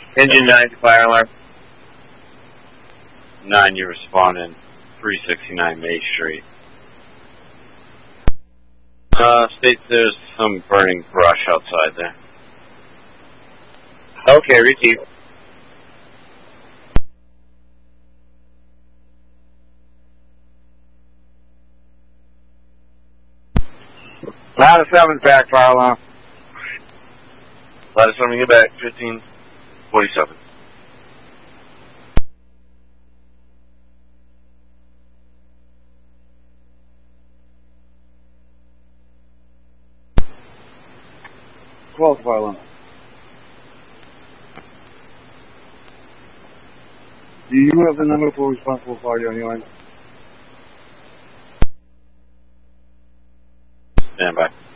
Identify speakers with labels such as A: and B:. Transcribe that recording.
A: Engine 9 fire alarm.
B: 9, you respond in 369 May Street. States there's some burning brush outside there.
A: Okay, receive.
C: Ladder 7's back, fire alarm.
A: Ladder 7, get back, 1547.
C: Fire alarm. Do you have the number for responsible party on your line?
B: Stand by.